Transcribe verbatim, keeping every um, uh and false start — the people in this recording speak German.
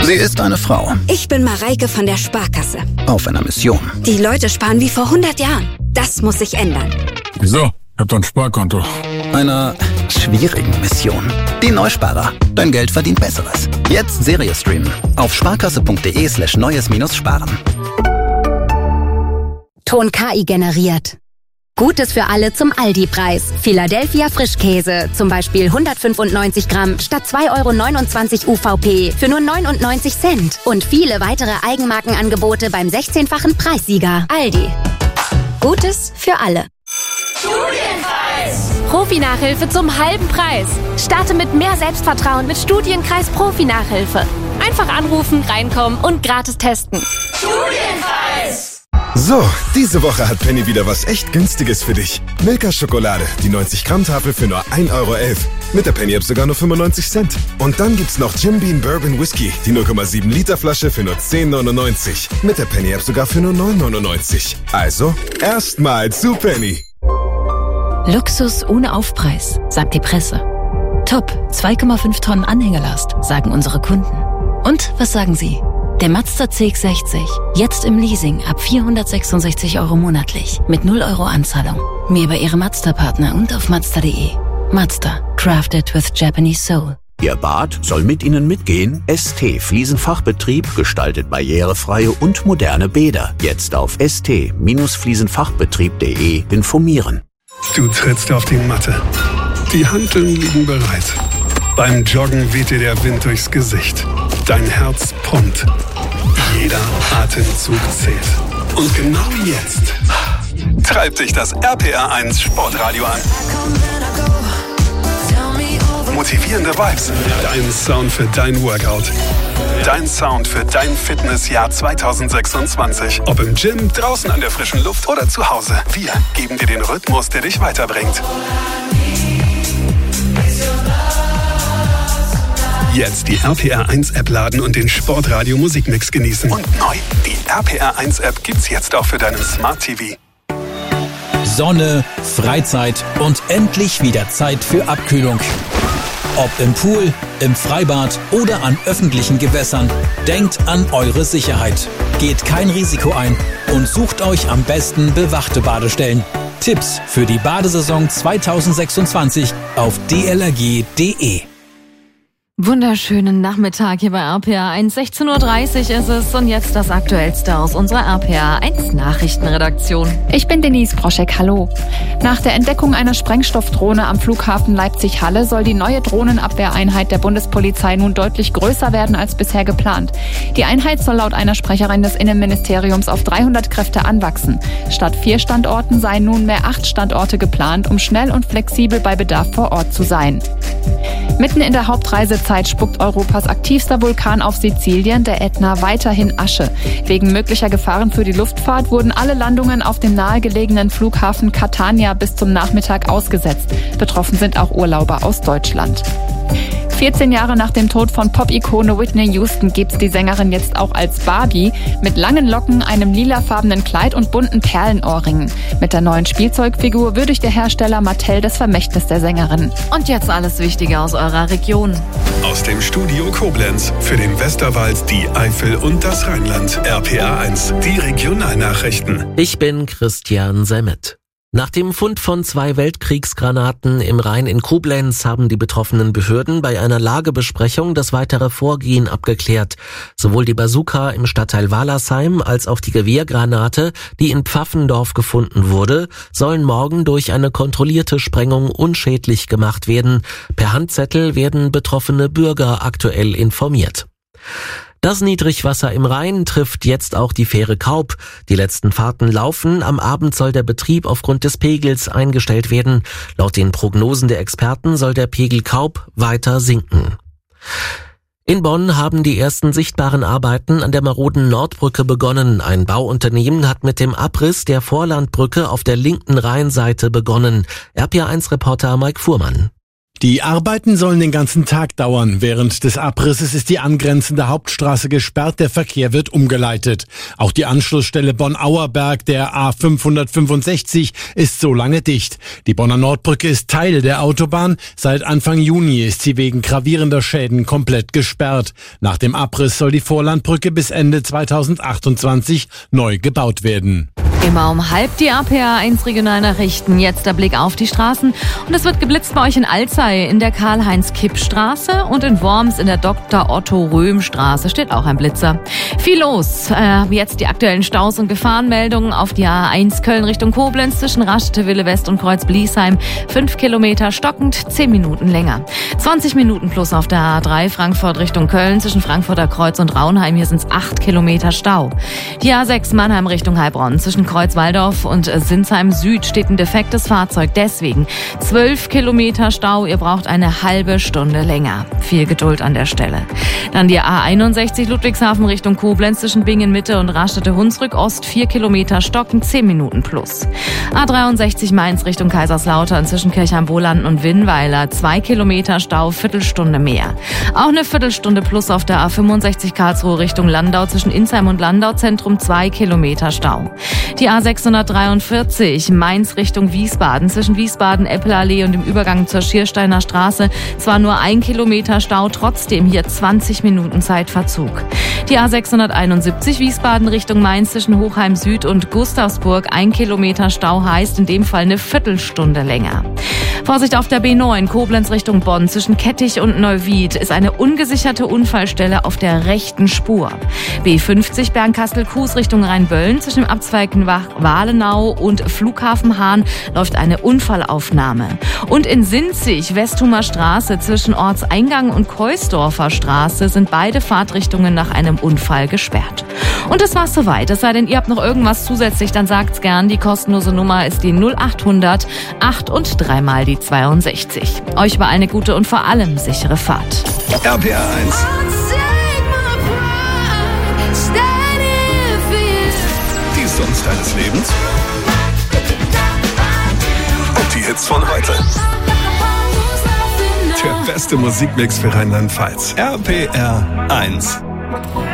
Sie ist eine Frau. Ich bin Mareike von der Sparkasse. Auf einer Mission. Die Leute sparen wie vor hundert Jahren. Das muss sich ändern. Wieso? Ich hab doch ein Sparkonto. Einer schwierigen Mission. Die Neusparer. Dein Geld verdient Besseres. Jetzt Serie streamen. Auf sparkasse.de slash neues minus sparen. Ton K I generiert. Gutes für alle zum Aldi-Preis. Philadelphia Frischkäse, zum Beispiel hundertfünfundneunzig Gramm statt zwei Euro neunundzwanzig U V P für nur neunundneunzig Cent. Und viele weitere Eigenmarkenangebote beim sechzehnfachen Preissieger. Aldi. Gutes für alle. Studienkreis! Profi-Nachhilfe zum halben Preis. Starte mit mehr Selbstvertrauen mit Studienkreis Profi-Nachhilfe. Einfach anrufen, reinkommen und gratis testen. Studienkreis! So, diese Woche hat Penny wieder was echt Günstiges für dich. Milka Schokolade, die neunzig Gramm Tafel für nur ein Euro elf. Mit der Penny-App sogar nur fünfundneunzig Cent. Und dann gibt's noch Jim Beam Bourbon Whisky, die null Komma sieben Liter Flasche für nur zehn neunundneunzig. Mit der Penny-App sogar für nur neun neunundneunzig. Also, erstmal zu Penny. Luxus ohne Aufpreis, sagt die Presse. Top, zwei Komma fünf Tonnen Anhängelast, sagen unsere Kunden. Und was sagen Sie? Der Mazda C X sechzig, jetzt im Leasing ab vierhundertsechsundsechzig Euro monatlich, mit null Euro Anzahlung. Mehr bei Ihrem Mazda-Partner und auf Mazda punkt de. Mazda, crafted with Japanese soul. Ihr Bad soll mit Ihnen mitgehen? S T Fliesenfachbetrieb gestaltet barrierefreie und moderne Bäder. Jetzt auf s t fliesenfachbetrieb punkt de informieren. Du trittst auf die Matte. Die Hanteln liegen bereit. Beim Joggen weht dir der Wind durchs Gesicht. Dein Herz pumpt. Jeder Atemzug zählt. Und genau jetzt treibt dich das R P R eins Sportradio an. Motivierende Vibes. Dein Sound für dein Workout. Dein Sound für dein Fitnessjahr zwanzig sechsundzwanzig. Ob im Gym, draußen an der frischen Luft oder zu Hause. Wir geben dir den Rhythmus, der dich weiterbringt. Jetzt die R P R eins App laden und den Sportradio Musikmix genießen. Und neu, die R P R eins App gibt's jetzt auch für deinen Smart T V. Sonne, Freizeit und endlich wieder Zeit für Abkühlung. Ob im Pool, im Freibad oder an öffentlichen Gewässern, denkt an eure Sicherheit. Geht kein Risiko ein und sucht euch am besten bewachte Badestellen. Tipps für die Badesaison zwanzig sechsundzwanzig auf d l r g punkt d e. Wunderschönen Nachmittag hier bei R P R eins. sechzehn Uhr dreißig ist es und jetzt das Aktuellste aus unserer R P R eins Nachrichtenredaktion. Ich bin Denise Broschek, hallo. Nach der Entdeckung einer Sprengstoffdrohne am Flughafen Leipzig-Halle soll die neue Drohnenabwehreinheit der Bundespolizei nun deutlich größer werden als bisher geplant. Die Einheit soll laut einer Sprecherin des Innenministeriums auf dreihundert Kräfte anwachsen. Statt vier Standorten seien nunmehr acht Standorte geplant, um schnell und flexibel bei Bedarf vor Ort zu sein. Mitten in der Hauptreisezeit spuckt Europas aktivster Vulkan auf Sizilien, der Ätna, weiterhin Asche. Wegen möglicher Gefahren für die Luftfahrt wurden alle Landungen auf dem nahegelegenen Flughafen Catania bis zum Nachmittag ausgesetzt. Betroffen sind auch Urlauber aus Deutschland. vierzehn Jahre nach dem Tod von Pop-Ikone Whitney Houston gibt's die Sängerin jetzt auch als Barbie mit langen Locken, einem lilafarbenen Kleid und bunten Perlenohrringen. Mit der neuen Spielzeugfigur würdigt der Hersteller Mattel das Vermächtnis der Sängerin. Und jetzt alles Wichtige aus eurer Region. Aus dem Studio Koblenz für den Westerwald, die Eifel und das Rheinland. R P R eins, die Regionalnachrichten. Ich bin Christian Semmet. Nach dem Fund von zwei Weltkriegsgranaten im Rhein in Koblenz haben die betroffenen Behörden bei einer Lagebesprechung das weitere Vorgehen abgeklärt. Sowohl die Bazooka im Stadtteil Walersheim als auch die Gewehrgranate, die in Pfaffendorf gefunden wurde, sollen morgen durch eine kontrollierte Sprengung unschädlich gemacht werden. Per Handzettel werden betroffene Bürger aktuell informiert. Das Niedrigwasser im Rhein trifft jetzt auch die Fähre Kaub. Die letzten Fahrten laufen. Am Abend soll der Betrieb aufgrund des Pegels eingestellt werden. Laut den Prognosen der Experten soll der Pegel Kaub weiter sinken. In Bonn haben die ersten sichtbaren Arbeiten an der maroden Nordbrücke begonnen. Ein Bauunternehmen hat mit dem Abriss der Vorlandbrücke auf der linken Rheinseite begonnen. R P R eins Reporter Mike Fuhrmann. Die Arbeiten sollen den ganzen Tag dauern. Während des Abrisses ist die angrenzende Hauptstraße gesperrt, der Verkehr wird umgeleitet. Auch die Anschlussstelle Bonn-Auerberg, der A fünfhundertfünfundsechzig, ist so lange dicht. Die Bonner Nordbrücke ist Teil der Autobahn. Seit Anfang Juni ist sie wegen gravierender Schäden komplett gesperrt. Nach dem Abriss soll die Vorlandbrücke bis Ende zweitausendachtundzwanzig neu gebaut werden. Immer um halb die R P R eins Regionalnachrichten. Jetzt der Blick auf die Straßen. Und es wird geblitzt bei euch in Alzey in der Karl-Heinz-Kipp-Straße und in Worms in der Doktor Otto Röhm-Straße steht auch ein Blitzer. Viel los. Äh, jetzt die aktuellen Staus und Gefahrenmeldungen auf die A eins Köln Richtung Koblenz zwischen Rastede, Wille West und Kreuz-Bliesheim. Fünf Kilometer stockend, zehn Minuten länger. zwanzig Minuten plus auf der A drei Frankfurt Richtung Köln zwischen Frankfurter Kreuz und Raunheim. Hier sind es acht Kilometer Stau. Die A sechs Mannheim Richtung Heilbronn zwischen Kreuz-Waldorf und Sinsheim Süd steht ein defektes Fahrzeug. Deswegen zwölf Kilometer Stau. Ihr braucht eine halbe Stunde länger. Viel Geduld an der Stelle. Dann die A einundsechzig Ludwigshafen Richtung Koblenz zwischen Bingen Mitte und Rastede-Hunsrück Ost. vier Kilometer stocken, zehn Minuten plus. A dreiundsechzig Mainz Richtung Kaiserslautern zwischen Kirchheim-Wohlanden und Winnweiler. zwei Kilometer Stau, Viertelstunde mehr. Auch eine Viertelstunde plus auf der A fünfundsechzig Karlsruhe Richtung Landau zwischen Insheim und Landau Zentrum. zwei Kilometer Stau. Die A sechshundertdreiundvierzig Mainz Richtung Wiesbaden zwischen Wiesbaden, Eppelallee und dem Übergang zur Schiersteiner Straße. Zwar nur ein Kilometer Stau, trotzdem hier zwanzig Minuten Zeitverzug. Die A sechshunderteinundsiebzig Wiesbaden Richtung Mainz zwischen Hochheim Süd und Gustavsburg. Ein Kilometer Stau heißt in dem Fall eine Viertelstunde länger. Vorsicht auf der B neun Koblenz Richtung Bonn zwischen Kettich und Neuwied ist eine ungesicherte Unfallstelle auf der rechten Spur. B fünfzig Bernkastel-Kues Richtung Rheinböllen zwischen dem Abzweig Walenau und Flughafen Hahn läuft eine Unfallaufnahme. Und in Sinzig, Westhumer Straße zwischen Ortseingang und Keusdorfer Straße sind beide Fahrtrichtungen nach einem Unfall gesperrt. Und das war's soweit. Es sei denn, ihr habt noch irgendwas zusätzlich, dann sagt's gern. Die kostenlose Nummer ist die null achthundert acht und dreimal die zweiundsechzig. Euch war eine gute und vor allem sichere Fahrt. R P R eins. Die Songs deines Lebens. Und die Hits von heute. Der beste Musikmix für Rheinland-Pfalz. R P R eins.